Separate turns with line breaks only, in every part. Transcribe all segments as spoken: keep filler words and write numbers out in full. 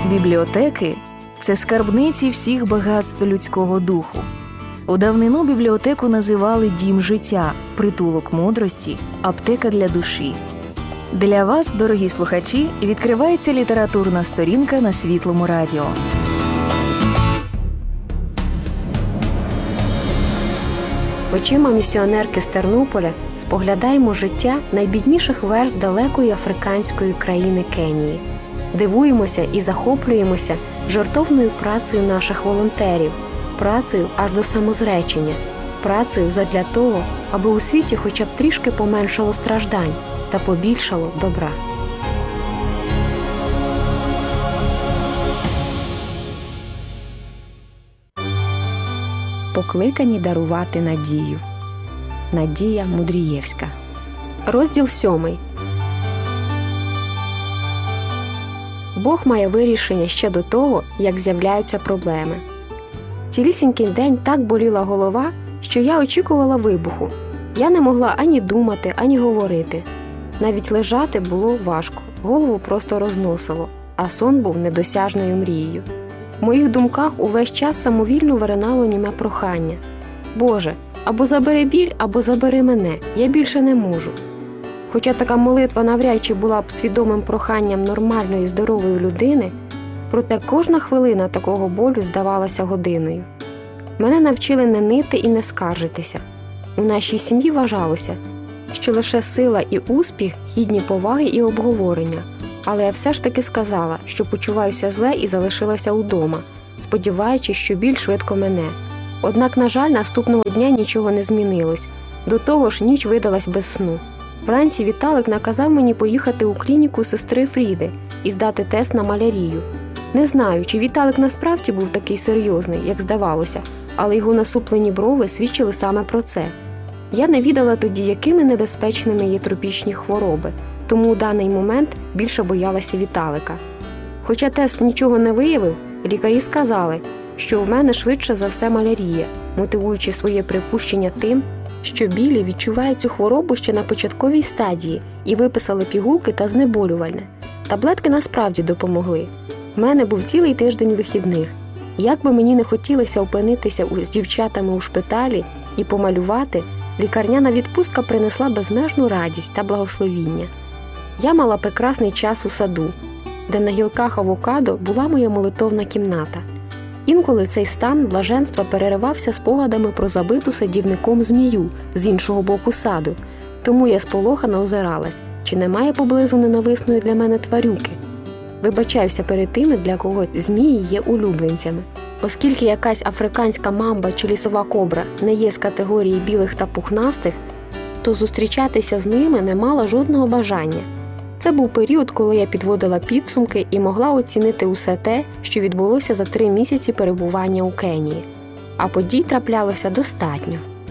Бібліотеки – це скарбниці всіх багатств людського духу. У давнину бібліотеку називали дім життя, притулок мудрості, аптека для душі. Для вас, дорогі слухачі, відкривається літературна сторінка на Світлому радіо.
Очима місіонерки з Тернополя споглядаємо життя найбідніших верств далекої африканської країни Кенії. Дивуємося і захоплюємося жертовною працею наших волонтерів, працею аж до самозречення, працею задля того, аби у світі хоча б трішки поменшало страждань та побільшало добра. Покликані дарувати надію. Надія Мудрієвська. Розділ сьомий. Бог має вирішення ще до того, як з'являються проблеми. Цілісінький день так боліла голова, що я очікувала вибуху. Я не могла ані думати, ані говорити. Навіть лежати було важко, голову просто розносило, а сон був недосяжною мрією. В моїх думках увесь час самовільно виринало німе прохання. «Боже, або забери біль, або забери мене, я більше не можу». Хоча така молитва навряд чи була б свідомим проханням нормальної здорової людини, проте кожна хвилина такого болю здавалася годиною. Мене навчили не нити і не скаржитися. У нашій сім'ї вважалося, що лише сила і успіх гідні поваги і обговорення, але я все ж таки сказала, що почуваюся зле і залишилася удома, сподіваючись, що біль швидко мине. Однак, на жаль, наступного дня нічого не змінилось. До того ж, ніч видалась без сну. Вранці Віталик наказав мені поїхати у клініку сестри Фріди і здати тест на малярію. Не знаю, чи Віталик насправді був такий серйозний, як здавалося, але його насуплені брови свідчили саме про це. Я не відала тоді, якими небезпечними є тропічні хвороби, тому у даний момент більше боялася Віталика. Хоча тест нічого не виявив, лікарі сказали, що в мене швидше за все малярія, мотивуючи своє припущення тим, що білі відчувають цю хворобу ще на початковій стадії і виписали пігулки та знеболювальне. Таблетки насправді допомогли. В мене був цілий тиждень вихідних. Як би мені не хотілося опинитися з дівчатами у шпиталі і помалювати, лікарняна відпустка принесла безмежну радість та благословіння. Я мала прекрасний час у саду, де на гілках авокадо була моя молитовна кімната. Інколи цей стан блаженства переривався спогадами про забиту садівником змію з іншого боку саду, тому я сполохано озиралась, чи немає поблизу ненависної для мене тварюки. Вибачаюся перед тими, для кого змії є улюбленцями. Оскільки якась африканська мамба чи лісова кобра не є з категорії білих та пухнастих, то зустрічатися з ними не мала жодного бажання. Це був період, коли я підводила підсумки і могла оцінити усе те, що відбулося за три місяці перебування у Кенії. А подій траплялося достатньо.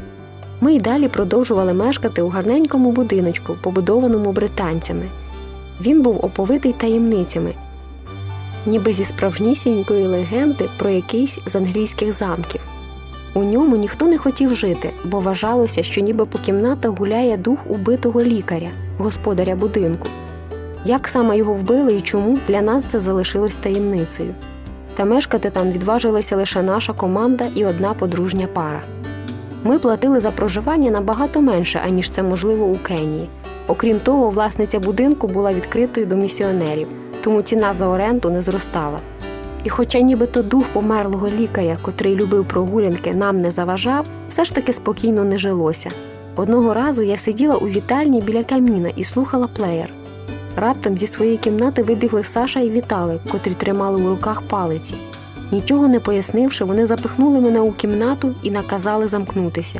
Ми й далі продовжували мешкати у гарненькому будиночку, побудованому британцями. Він був оповитий таємницями, ніби зі справжнісінької легенди про якийсь з англійських замків. У ньому ніхто не хотів жити, бо вважалося, що ніби по кімнатах гуляє дух убитого лікаря, господаря будинку. Як саме його вбили і чому, для нас це залишилось таємницею. Та мешкати там відважилася лише наша команда і одна подружня пара. Ми платили за проживання набагато менше, аніж це можливо у Кенії. Окрім того, власниця будинку була відкритою до місіонерів, тому ціна за оренду не зростала. І хоча нібито дух померлого лікаря, котрий любив прогулянки, нам не заважав, все ж таки спокійно не жилося. Одного разу я сиділа у вітальні біля каміна і слухала плеєр. Раптом зі своєї кімнати вибігли Саша і Віталик, котрі тримали у руках палиці. Нічого не пояснивши, вони запихнули мене у кімнату і наказали замкнутися.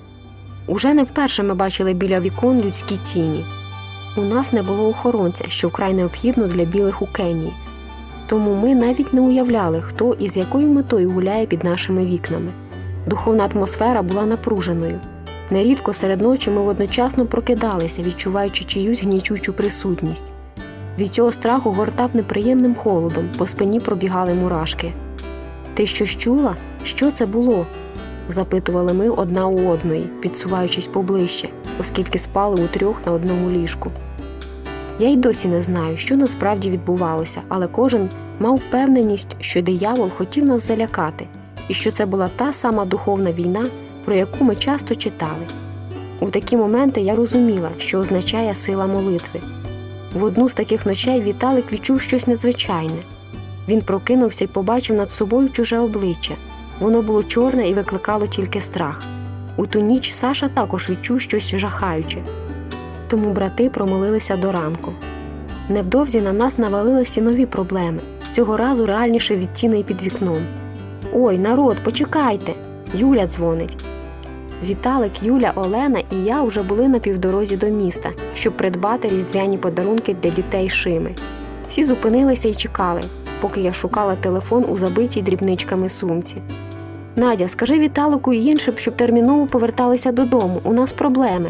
Уже не вперше ми бачили біля вікон людські тіні. У нас не було охоронця, що вкрай необхідно для білих у Кенії. Тому ми навіть не уявляли, хто і з якою метою гуляє під нашими вікнами. Духовна атмосфера була напруженою. Нерідко серед ночі ми одночасно прокидалися, відчуваючи чиюсь гнічучу присутність. Від цього страху гортав неприємним холодом, по спині пробігали мурашки. «Ти щось чула? Що це було?» – запитували ми одна у одної, підсуваючись поближче, оскільки спали утрьох на одному ліжку. Я й досі не знаю, що насправді відбувалося, але кожен мав впевненість, що диявол хотів нас залякати, і що це була та сама духовна війна, про яку ми часто читали. У такі моменти я розуміла, що означає сила молитви. В одну з таких ночей Віталик відчув щось надзвичайне. Він прокинувся і побачив над собою чуже обличчя. Воно було чорне і викликало тільки страх. У ту ніч Саша також відчув щось жахаюче. Тому брати промолилися до ранку. Невдовзі на нас навалилися нові проблеми, цього разу реальніше від тіней під вікном. «Ой, народ, почекайте!» Юля дзвонить. Віталик, Юля, Олена і я вже були на півдорозі до міста, щоб придбати різдвяні подарунки для дітей Шими. Всі зупинилися і чекали, поки я шукала телефон у забитій дрібничками сумці. «Надя, скажи Віталику і іншим, щоб терміново поверталися додому, у нас проблеми».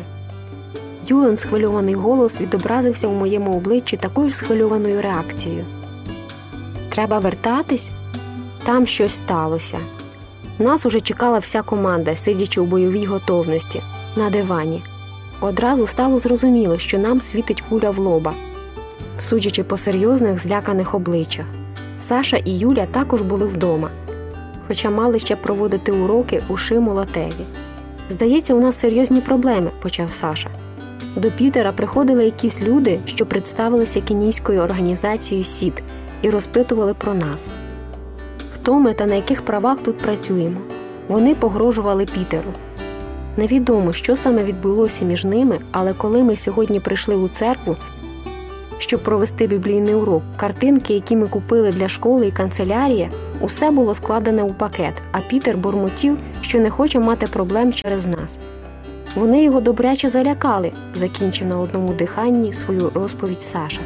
Юлин схвильований голос відобразився у моєму обличчі такою ж схвильованою реакцією. «Треба вертатись? Там щось сталося». Нас уже чекала вся команда, сидячи у бойовій готовності, на дивані. Одразу стало зрозуміло, що нам світить куля в лоба, судячи по серйозних, зляканих обличчях. Саша і Юля також були вдома, хоча мали ще проводити уроки у Шимолотеві. «Здається, у нас серйозні проблеми», – почав Саша. До Пітера приходили якісь люди, що представилися кенійською організацією СІД і розпитували про нас. Хто ми та на яких правах тут працюємо. Вони погрожували Пітеру. Невідомо, що саме відбулося між ними, але коли ми сьогодні прийшли у церкву, щоб провести біблійний урок, картинки, які ми купили для школи і канцелярія, усе було складене у пакет, а Пітер бурмотів, що не хоче мати проблем через нас. Вони його добряче залякали, закінчив на одному диханні свою розповідь Саша.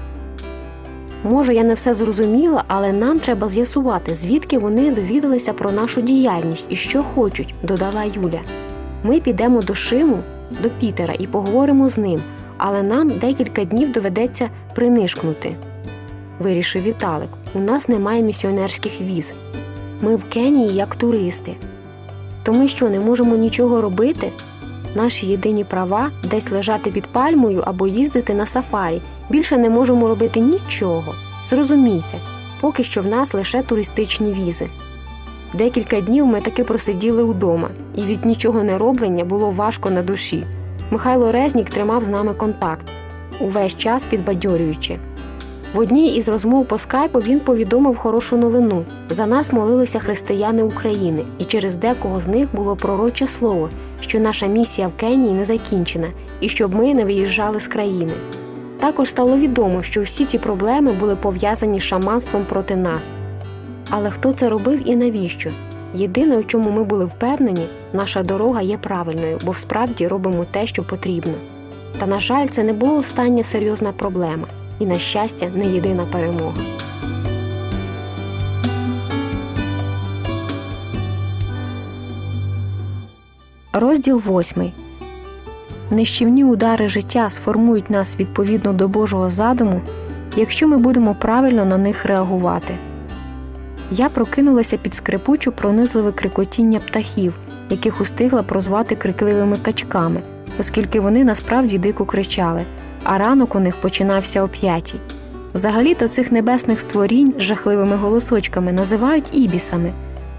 Може, я не все зрозуміла, але нам треба з'ясувати, звідки вони довідалися про нашу діяльність і що хочуть, додала Юля. Ми підемо до Шиму, до Пітера і поговоримо з ним, але нам декілька днів доведеться принишкнути. Вирішив Віталик, у нас немає місіонерських віз. Ми в Кенії як туристи. То ми що, не можемо нічого робити? Наші єдині права – десь лежати під пальмою або їздити на сафарі. Більше не можемо робити нічого. Зрозумійте, поки що в нас лише туристичні візи. Декілька днів ми таки просиділи удома, і від нічого не роблення було важко на душі. Михайло Резнік тримав з нами контакт, увесь час підбадьорюючи. В одній із розмов по скайпу він повідомив хорошу новину. За нас молилися християни України, і через декого з них було пророче слово, що наша місія в Кенії не закінчена, і щоб ми не виїжджали з країни. Також стало відомо, що всі ці проблеми були пов'язані з шаманством проти нас. Але хто це робив і навіщо? Єдине, у чому ми були впевнені, наша дорога є правильною, бо справді робимо те, що потрібно. Та, на жаль, це не була остання серйозна проблема. І, на щастя, не єдина перемога. Розділ восьмий. Нищівні удари життя сформують нас відповідно до Божого задуму, якщо ми будемо правильно на них реагувати. Я прокинулася під скрипуче пронизливе крикотіння птахів, яких устигла прозвати крикливими качками, оскільки вони насправді дико кричали, а ранок у них починався о п'ятій. Взагалі-то цих небесних створінь з жахливими голосочками називають ібісами.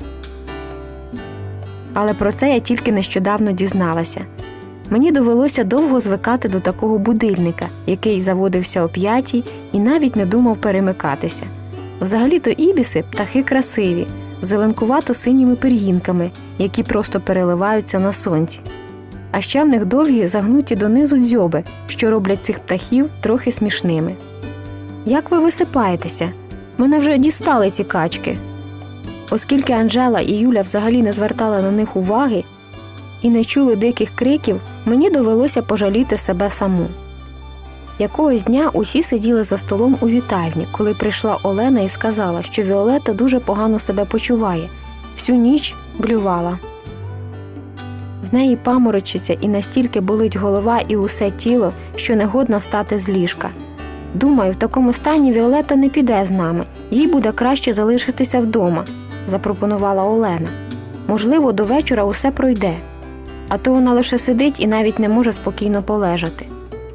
Але про це я тільки нещодавно дізналася. Мені довелося довго звикати до такого будильника, який заводився о п'ятій і навіть не думав перемикатися. Взагалі-то ібіси – птахи красиві, з зеленкувато-синіми пір'їнками, які просто переливаються на сонці. А ще в них довгі, загнуті донизу дзьоби, що роблять цих птахів трохи смішними. «Як ви висипаєтеся? Мене вже дістали ці качки!» Оскільки Анжела і Юля взагалі не звертали на них уваги і не чули диких криків, мені довелося пожаліти себе саму. Якогось дня усі сиділи за столом у вітальні, коли прийшла Олена і сказала, що Віолетта дуже погано себе почуває, всю ніч блювала. В неї паморочиться і настільки болить голова і усе тіло, що не годна стати з ліжка. Думаю, в такому стані Віолетта не піде з нами, їй буде краще залишитися вдома, запропонувала Олена. Можливо, до вечора усе пройде, а то вона лише сидить і навіть не може спокійно полежати.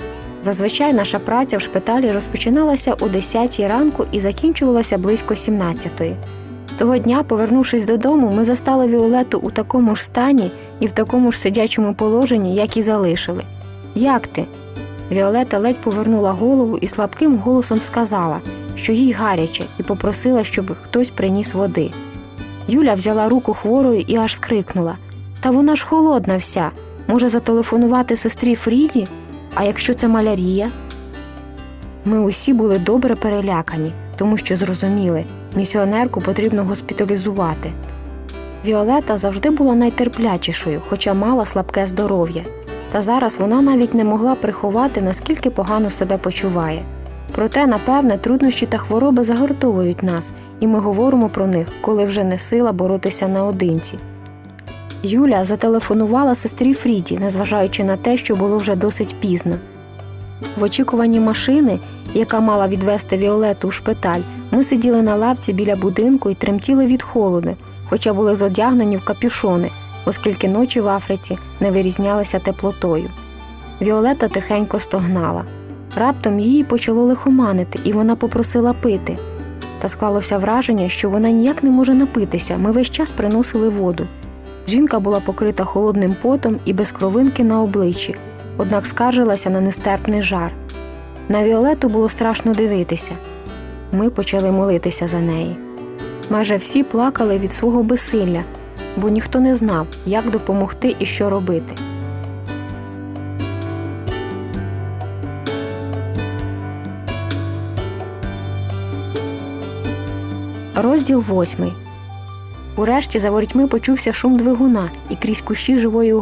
Зазвичай наша праця в шпиталі розпочиналася о десятій ранку і закінчувалася близько сімнадцятої. Того дня, повернувшись додому, ми застали Віолетту у такому ж стані і в такому ж сидячому положенні, як і залишили. «Як ти?» Віолетта ледь повернула голову і слабким голосом сказала, що їй гаряче, і попросила, щоб хтось приніс води. Юля взяла руку хворої і аж скрикнула: «Та вона ж холодна вся! Може зателефонувати сестрі Фріді? А якщо це малярія?» Ми усі були добре перелякані, тому що зрозуміли – місіонерку потрібно госпіталізувати. Віолетта завжди була найтерплячішою, хоча мала слабке здоров'я. Та зараз вона навіть не могла приховати, наскільки погано себе почуває. Проте, напевне, труднощі та хвороби загартовують нас, і ми говоримо про них, коли вже не сила боротися наодинці. Юля зателефонувала сестрі Фріді, незважаючи на те, що було вже досить пізно. В очікуванні машини, яка мала відвезти Віолетту у шпиталь, ми сиділи на лавці біля будинку і тремтіли від холоду, хоча були зодягнені в капюшони, оскільки ночі в Африці не вирізнялися теплотою. Віолетта тихенько стогнала. Раптом її почало лихоманити, і вона попросила пити. Та склалося враження, що вона ніяк не може напитися, ми весь час приносили воду. Жінка була покрита холодним потом і без кровинки на обличчі, однак скаржилася на нестерпний жар. На Віолетту було страшно дивитися. Ми почали молитися за неї. Майже всі плакали від свого безсилля, бо ніхто не знав, як допомогти і що робити. Розділ восьмий. Урешті за ворітьми почувся шум двигуна, і крізь кущі живої